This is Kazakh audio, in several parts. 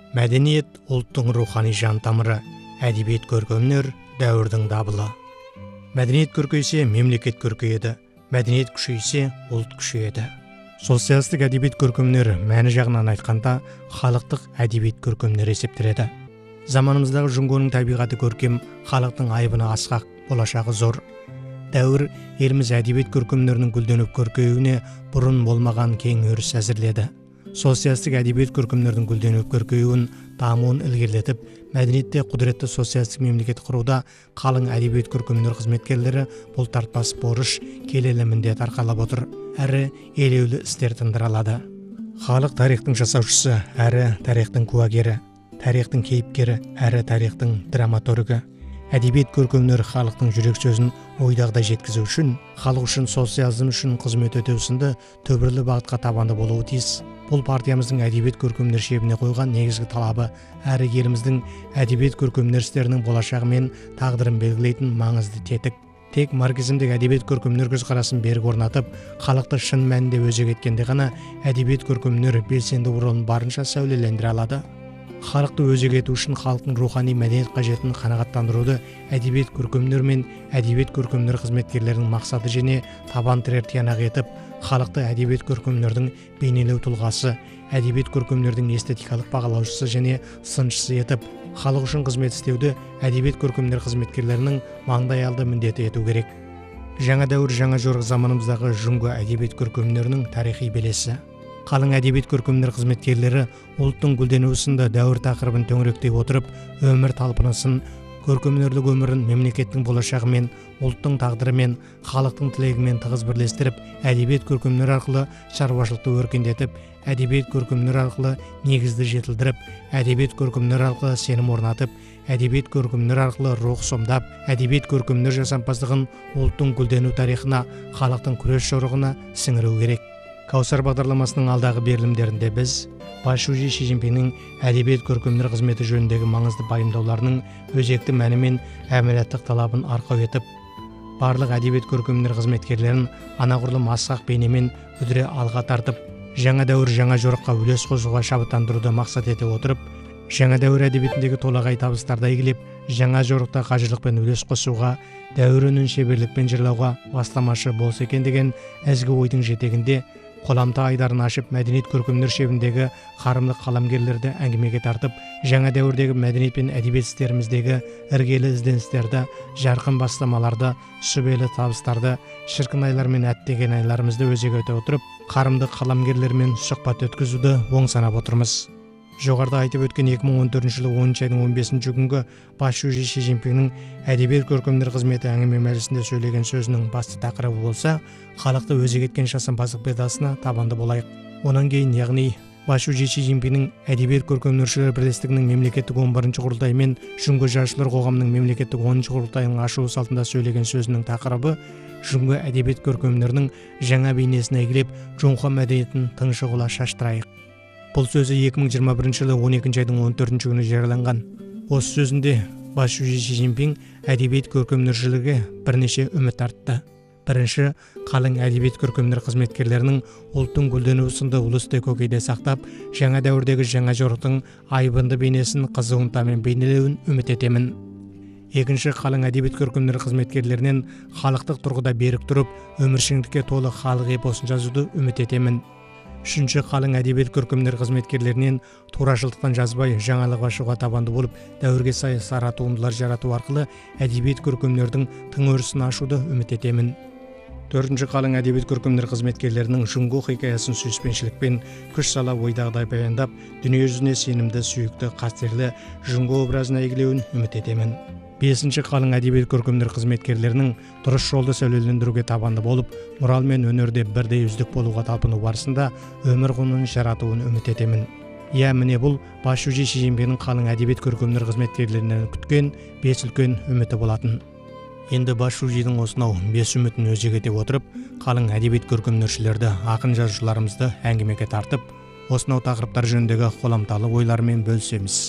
Мәдениет ұлттың рухани жан тамыры, әдебиет көркемөнер дәуірдің дабылы. Мәдениет көркейсе, мемлекет көркейеді, мәдениет күшейсе, ұлт күшейеді. Социалистік әдебиет көркемөнер мәні жағынан айтқанда халықтық әдебиет көркемөнер есептеледі. Заманымыздағы жүнгөнің табиғаты көркем, халықтың айбыны асқақ, болашағы зор. Дәуір еліміз әдебиет көркемөнерінің гүлденіп көркеюіне бұрын болмаған кең өріс әзірледі. Социалистік әдебиет көркемөнердің гүлденіп көркеюін, дамуын ілгерілетіп, мәдениетте құдіретті социалистік мемлекет құруда қалың әдебиет көркемөнер қызметкерлері бұл тартпас борыш, келелі міндет арқалап отыр, әрі елеулі істер тындыра алады. Халық тарихтың жасаушысы, әрі тарихтың куәгері, тарихтың кейіпкері, әрі тарихтың драматургі. Әдебиет көркемөнер халықтың жүрек сөзін ойдағыдай жеткізу үшін, халық үшін, социализм үшін қызмет өтеу сынды түбірлі бағытқа табанды болуы тиіс. Бұл партиямыздың әдебиет көркемөнер шебіне қойған негізгі талабы, әрі еліміздің әдебиет көркемөнер істерінің болашағы мен тағдырын белгілейтін маңызды тетік. Тек марксизмдік әдебиет көркемөнер көзқарасын берік орнатып, халықты шын мәнінде өзек еткенде ғана әдебиет көркемөнер белсенді рөлін барынша сәулелендіре алады. Халықты өзек ету үшін халықтың рухани мәдениет қажетін қанағаттандыруды әдебиет көркемөнер мен әдебиет көркемөнер қызметкерлерінің мақсаты және табан тірер тиянақ етіп, халықты әдебиет көркемөнердің бейнелеу тұлғасы, әдебиет көркемөнердің эстетикалық бағалаушысы және сыншысы етіп, халық үшін қызмет істеуді әдебиет көркемөнер қызметкерлерінің маңдайалды міндеті ету керек. Жаңа дәуір, жаңа жорық заманымыздағы жүнгі әдебиет көркемөнерінің тарихи белесі. Қалың әдебиет көркемөнер қызметкерлері ұлттың гүлденуі сынды дәуір тақырыбын төңіректей отырып, өмір талпынысын, көркемөнерлік өмірін мемлекеттің болашағы мен ұлттың тағдыры мен халықтың тілегімен тығыз бірлестіріп, әдебиет көркемөнер арқылы шаруашылықты өркендетіп, әдебиет көркемөнер арқылы негізді жетілдіріп, әдебиет көркемөнер арқылы сенім орнатып, әдебиет көркемөнер арқылы рух сомдап, әдебиет көркемөнер жасампаздығын ұлттың гүлдену тарихына, халықтың күрес жорығына сіңіру керек. Каусар бағдарламасының алдағы берілімдерінде біз Басшысы Ши Цзиньпиннің әдебиет көркемөнер қызметі жөніндегі маңызды пайымдауларының өзекті мәні мен әмелияттық талабын арқау етіп, барлық әдебиет көркемөнер қызметкерлерін анағұрлым асқақ бейнемен үдіре алға тартып, жаңа дәуір жаңа жорыққа үлес қосуға шабыттандыруды мақсат ете отырып, жаңа дәуір әдебиетіндегі толағай табыстарды игілеп, жаңа жорықта қажырлықпен үлес қосуға, дәуір үнін шеберлікпен жырлауға бастамашы болса екен деген ізгі ойдың жетегінде қоламта айдарын ашып, мәдениет көркемөнер шебіндегі қарымды қаламгерлерді әңгімеге тартып, жаңа дәуірдегі мәдениет пен әдебиет істеріміздегі іргелі ізденістерді, жарқын бастамаларды, сүбелі табыстарды, шіркін айлар мен әттеген айларымызды өзек ете отырып, қарымды қаламгерлермен сұхбат өткізуді оң санап отырмыз. Жоғарыда айтып өткен 2014 жылы 10 айдың 15 күнгі Басшысы Ши Цзиньпиннің әдебиет көркемөнер қызметі әңгіме мәжілісінде сөйлеген сөзінің басты тақырыбы болса, халықты өзек еткен жасампаздық пайдасына табанды болайық. Онан кейін, яғни Басшысы Ши Цзиньпиннің әдебиет көркемөнершілер бірлестігінің мемлекеттік 11 құрылтайы мен жүнгі жазушылар қоғамының мемлекеттік 10 құрылтайының ашылу салтында сөйлеген сөзінің тақырыбы жүнгі әдебиет көркемөнерінің жаңа бейнесін әйгілеп, жоңқа мәдениетін тыңшығыла шаштырайық. Бұл сөзі 2021 жылы 12 айдың 14 күні жарияланған. Осы сөзінде Басшысы Ши Цзиньпин әдебиет көркемөнершілерге бірнеше үміт артты. Бірінші, қалың әдебиет көркемөнер қызметкерлерінің ұлттың гүлденуі сынды ұлысты көкейде сақтап, жаңа дәуірдегі жаңа жорықтың айбынды бейнесін қызу ынтамен бейнелеуін үміт етемін. Екінші, қалың әдебиет көркемөнер қызметкерлерінен халықтық тұрғыда берік тұрып, өміршеңдікке толы халық эпосын жазуды үміт етемін. Үшінші, қалың әдебиет көркемөнер қызметкерлерінен турашылдықтан жазбай, жаңалық ашуға табанды болып, дәуірге сай сара туындылар жарату арқылы әдебиет көркемөнердің тың өрісін ашуды үміт етемін. Төртінші, қалың әдебиет көркемөнер қызметкерлерінің жүнгі хикаясын сүйіспеншілікпен күш сала ойдағыдай баяндап, дүние жүзіне сенімді, сүйікті, қастерлі жүнгі образын әйгілеуін үміт етемін. Бесінші, қалың әдебиет көркемөнер қызметкерлерінің дұрыс жолды сәулелендіруге табанды болып, мұрал мен өнерде бірдей үздік болуға талпыну барысында өмір құнын жаратуын үміт етемін. Міне бұл Басшысы Ши Цзиньпиннің қалың әдебиет көркемөнер қызметкерлерінен күткен 5 үлкен үміті болатын. Енді Басшысының осынау 5 үмітін өзек ете отырып, қалың әдебиет көркемөнершілерді, ақын жазушыларымызды әңгімеге тартып, осынау тақырыптар жөніндегі қоламталы ойлармен бөлісеміз.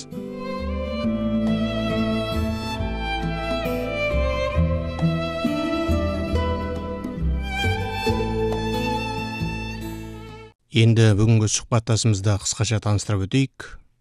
Енді бүгінгі сұхбаттасымызды қысқаша таныстырып өтейік.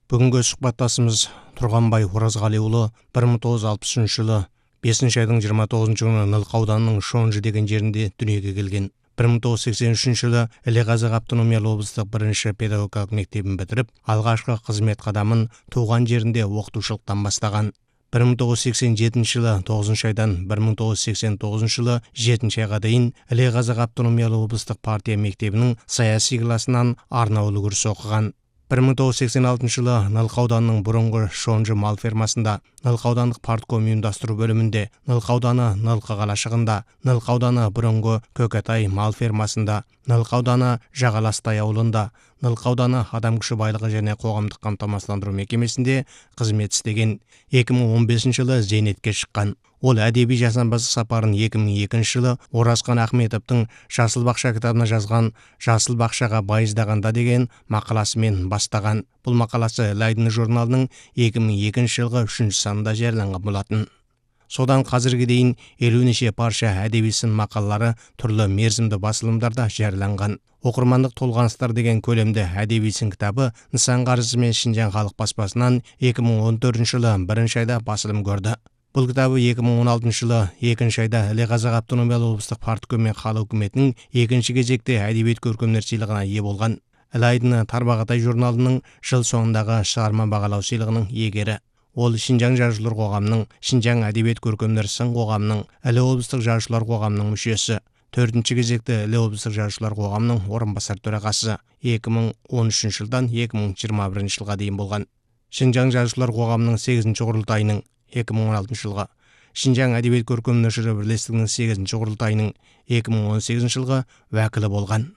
Бүгінгі сұхбаттасымыз Тұрғанбай Оразғалиұлы 1960 жылы 5 айдың 29 күні Нылқа ауданының Шонжы деген жерінде дүниеге келген. 1983 жылы Іле Қазақ автономиялы облыстық 1-ші педагогикалық мектебін бітіріп, алғашқы қызмет қадамын туған жерінде оқытушылықтан бастаған. 1987 жылы 9 айдан 1989 жылы 7 айға дейін Іле Қазақ автономиялы облыстық партия мектебінің саяси класынан арнаулы курс оқыған. 1986 жылы Нылқа ауданының бұрынғы Шонжы мал фермасында, Нылқа аудандық партком ұйымдастыру бөлімінде, Нылқа ауданы Нылқа қалашығында, Нылқа ауданы бұрынғы Көкетай мал фермасында, Нылқа ауданы Жағаластай ауылында, Нылқа ауданы адам күші байлығы және қоғамдық қамтамасыздандыру мекемесінде қызмет істеген. 2015 жылы зейнетке шыққан. Ол әдеби жасампаздық сапарын 2002 жылы Оразқан Ахметовтың Жасыл бақша кітабына жазған «Жасыл бақшаға байыздағанда» деген мақаласымен бастаған. Бұл мақаласы Лайдың журналының 2002 жылғы 3 санында жарияланған болатын. Содан қазірге дейін 50 неше парша әдеби сын мақалалары түрлі мерзімді басылымдарда жарияланған. Оқырмандық толғаныстар деген көлемді әдеби сын кітабы Нысан қаржысы мен Шинжаң халық баспасынан 2014 жылы 1 айда басылым көрді. Бұл кітабы 2016 жылы 2 айда Іле Қазақ автономиялы облыстық партком мен халық үкіметінің 2 кезекте әдебиет көркемдер сыйлығына ие болған. Ілайдың Тарбағатай журналының жыл соңындағы шығарма бағалау сыйлығының иегері. Ол Шинжаң жазушылар қоғамының, Шинжаң әдебиет көркемдер сын қоғамының, Іле облыстық жазушылар қоғамының мүшесі. 4 кезекте Іле облыстық жазушылар қоғамының орынбасар төрағасы 2013 жылдан 2021 жылға дейін болған. Шинжаң жазушылар қоғамының 8 құрылтайының 2016 жылғы, Шинжаң әдебиет көркемдер бірлестігінің 8 құрылтайының 2018 жылғы уәкілі болған.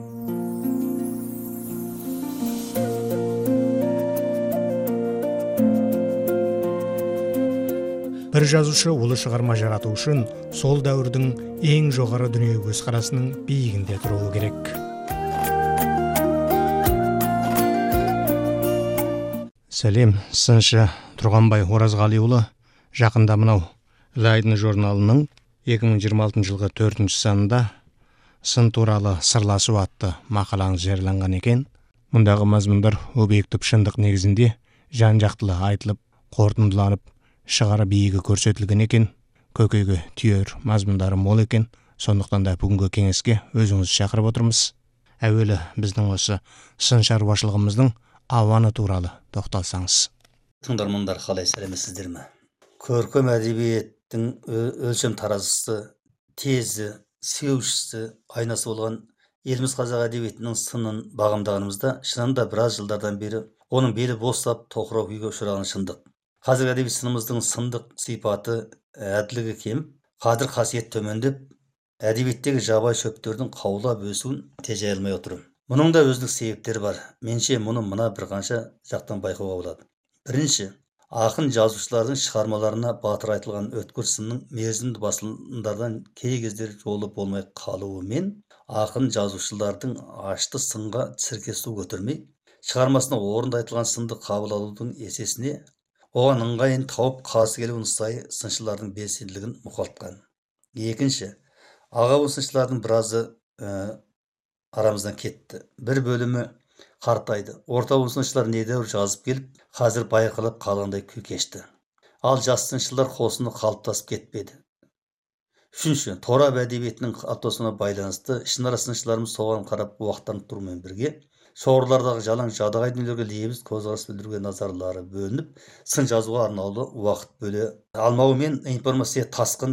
Бір жазушы ұлы шығарма жарату үшін сол дәуірдің ең жоғары дүние көзқарасының биігінде тұруы керек. Сәлем, сыншы Тұрғанбай Оразғалиұлы. Жақында мынау Лайдың журналының 2026 жылғы 4 санында сын туралы сырласу атты мақалаңыз жарияланған екен. Мұндағы мазмұндар объектив шындық негізінде жан-жақтылы айтылып, қорытындыланып, шығары биігі көрсетілген екен. Көкейге түйер мазмұндары мол екен. Сондықтан да бүгінгі кеңеске өзіңізді шақырып отырмыз. Әуелі біздің осы сын шаруашылығымыздың ауаны туралы тоқталсаңыз. Тыңдармандар, қалай сәлеметсіздер ме? Көркем әдебиеттің өлшем таразысы, тезі, сеушісі, айнасы болған еліміз қазақ әдебиетінің сынын бағамдағанымызда шынында біраз жылдардан бері оның белі бостап тоқырау күйге ұшыраған шындық. Қазір әдеби сынымыздың сындық сипаты, әділігі кеміп, қадір қасиет төмендеп, әдебиеттегі жабайы шөптердің қаулап өсуін тежей алмай отыр. Мұның да өзіндік себептері бар. Менше мұны мына бірқанша жақтан байқауға болады. Бірінші, ақын жазушылардың шығармаларына батыр айтылған өткір сынның мерзімді басылымдардан кей кездері жолы болмай қалуы мен ақын жазушылардың ашты сынға сіркесу көтермей, шығармасына орынды айтылған сынды қабыл алудың есесіне оған ыңғайын тауып қарсы келуін сай сыншылардың белсенділігін мұқалтқан. Екінші, аға сыншылардың біразы арамыздан кетті. Бір бөлімі қартайды. Орта сыншылар недәуір жазып келіп, қазір байқалып қалғандай күй кешті. Ал жас сыншылар қосыны қалыптасып кетпеді. Үшінші, торап әдебиетінің қалыптасуына байланысты ішінара сыншыларымыз соған қарап уақыттанып тұрумен бірге шоғырлардағы жалаң жадағай дүниелерге лебіз көзқарас білдіруге назарлары бөлініп, сын жазуға арнаулы уақыт бөле алмауымен информация тасқын